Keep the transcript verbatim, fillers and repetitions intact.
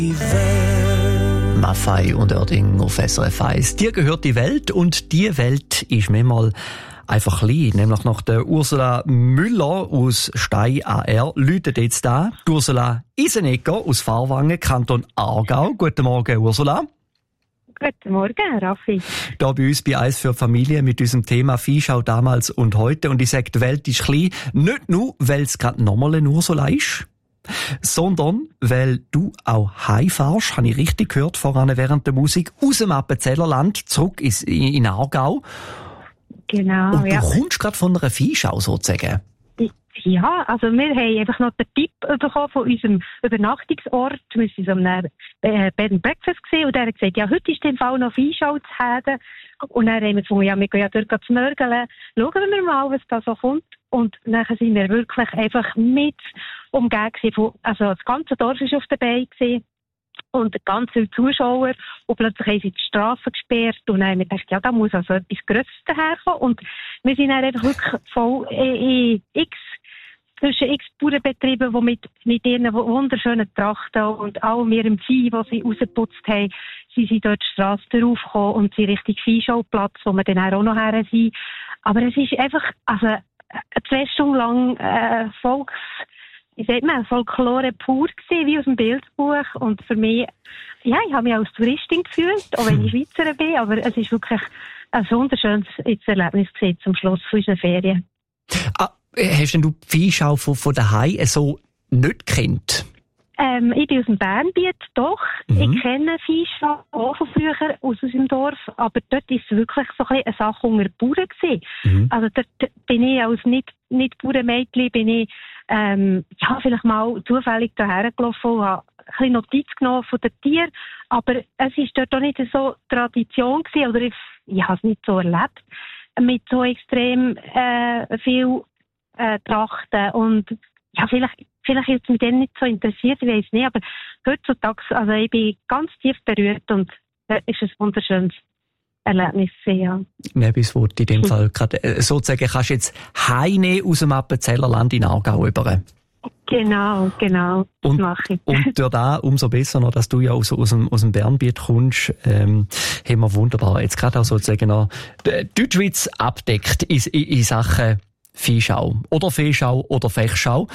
Maffei und Oerding auf S R F eins. Dir gehört die Welt und die Welt ist manchmal einfach klein. Nämlich nach der Ursula Müller aus Stein A R läutet jetzt da die Ursula Isenegger aus Fahrwangen, Kanton Aargau. Guten Morgen, Ursula. Guten Morgen, Raffi. Da bei uns bei «Eis für die Familie» mit unserem Thema Viehschau damals und heute. Und ich sage, die Welt ist klein, nicht nur, weil es gerade nochmal eine Ursula ist, sondern weil du auch heimfährst, habe ich richtig gehört, voran während der Musik, aus dem Appenzellerland zurück ins, in Aargau. Genau, und du ja. kommst gerade von einer Viehschau sozusagen. Ja, also wir haben einfach noch den Tipp bekommen von unserem Übernachtungsort. Wir waren so einem äh, Bed and Breakfast gesehen und der hat gesagt, ja, heute ist im Fall noch Viehschau zu haben. Und dann haben wir gefunden, ja, wir gehen ja dort zu nörgeln. Schauen wir mal, was da so kommt. Und dann sind wir wirklich einfach mit umgeben. Von, also das ganze Dorf war auf der Beine gewesen. Und ganz viele Zuschauer. Und plötzlich haben sie die Straße gesperrt. Und dann haben wir gedacht, ja, da muss also etwas Grösseres daherkommen. Und wir sind dann einfach wirklich voll in x, zwischen x Bauernbetrieben, die mit, mit ihren wunderschönen Trachten und allem ihrem Vieh, das sie rausgeputzt haben, sie sind dort die Strasse draufgekommen und sie richtig Viehschauplatz, wo wir dann auch noch her sind. Aber es ist einfach, also, zwei Stunden lang, äh, Volks, wie sagt man, Folklore pur gewesen, wie aus dem Bildbuch. Und für mich, ja, ich habe mich als Touristin gefühlt, auch wenn ich Schweizerin bin, aber es ist wirklich ein wunderschönes Erlebnis gewesen zum Schluss unserer Ferien. Ah, hast denn du die Viehschau von, von daheim so nicht gekannt? Ähm, ich bin aus dem Bernbiet, doch. Mhm. Ich kenne Viehschau auch von früher aus unserem Dorf, aber dort war es wirklich so ein bisschen eine Sache unter Bauern gewesen. Mhm. Also dort bin ich als nicht, nicht Bauernmädchen, bin ich ähm, ja, vielleicht mal zufällig daher gelaufen und habe ein bisschen Notiz genommen von den Tieren, aber es war dort auch nicht so Tradition gewesen, oder ich, ich habe es nicht so erlebt, mit so extrem äh, viel äh, Trachten und ja, vielleicht Vielleicht ist es mit denen nicht so interessiert, ich weiß nicht, aber heutzutage, also ich bin ganz tief berührt und es ist ein wunderschönes Erlebnis sehr. Ja. Etwas, wo du in dem Fall gerade sozusagen kannst jetzt heimnehmen aus dem Appenzellerland in Aargau rüber. Genau, genau, das und, mache ich. Und durch da umso besser noch, dass du ja aus, aus, dem, aus dem Bernbiet kommst, ähm, haben wir wunderbar jetzt gerade auch sozusagen noch Deutschschweiz abdeckt in, in, in Sachen Viehschau oder Viehschau oder Fechschau.